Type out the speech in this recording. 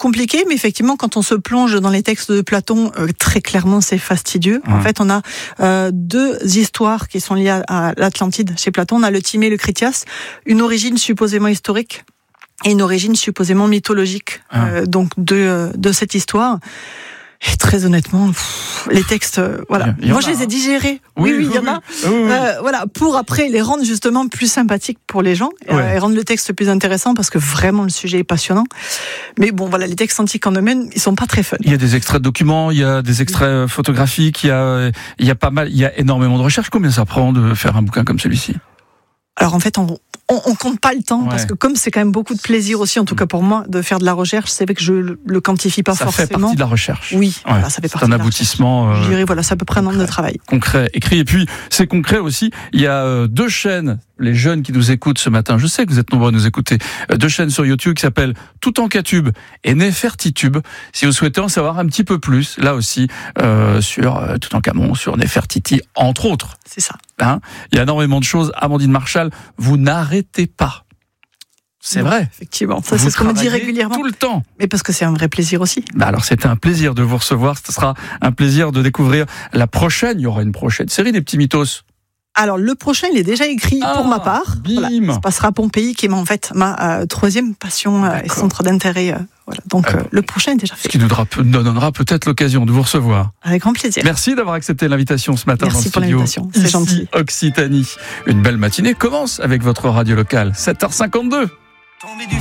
compliqué, mais effectivement, quand on se plonge dans les textes de Platon, très clairement, c'est fastidieux. En fait, on a deux histoires qui sont liées à l'Atlantide chez Platon. On a le Timée et le Critias, une origine supposément historique et une origine supposément mythologique donc de cette histoire. Et très honnêtement, les textes, voilà. Moi, je les ai digérés. Oui, il y en a. Voilà, pour après les rendre justement plus sympathiques pour les gens et rendre le texte plus intéressant parce que vraiment le sujet est passionnant. Mais bon, voilà, les textes antiques en eux-mêmes, ils sont pas très fun. Il y a des extraits de documents, il y a des extraits photographiques, il y a pas mal, il y a énormément de recherches. Combien ça prend de faire un bouquin comme celui-ci ? Alors en fait, on compte pas le temps parce que comme c'est quand même beaucoup de plaisir aussi, en tout cas pour moi, de faire de la recherche, c'est vrai que je le quantifie pas forcément. Ça fait partie de la recherche. Oui, voilà, ça fait partie. C'est un aboutissement. Je dirais voilà, c'est à peu près un an de travail. Concret, écrit. Et puis c'est concret aussi. Il y a deux chaînes. Les jeunes qui nous écoutent ce matin, je sais que vous êtes nombreux à nous écouter. Deux chaînes sur YouTube qui s'appellent Toutankatube et Néfertitube. Si vous souhaitez en savoir un petit peu plus, là aussi sur Toutankhamon, sur Néfertiti, entre autres. C'est ça. Il y a énormément de choses. Amandine Marchal, vous n'arrêtez pas. C'est vrai. Effectivement, ça c'est ce qu'on me dit régulièrement. Tout le temps. Mais parce que c'est un vrai plaisir aussi. Alors c'était un plaisir de vous recevoir. Ce sera un plaisir de découvrir la prochaine. Il y aura une prochaine série des petits mythos. Alors le prochain, il est déjà écrit pour ma part. Voilà, ça passera à Pompéi, qui est en fait ma troisième passion et centre d'intérêt. Voilà. Donc le prochain est déjà fait. Ce qui nous donnera peut-être l'occasion de vous recevoir. Avec grand plaisir. Merci d'avoir accepté l'invitation ce matin. Merci dans le pour studio. l'invitation, c'est gentil. Occitanie. Une belle matinée commence avec votre radio locale, 7h52.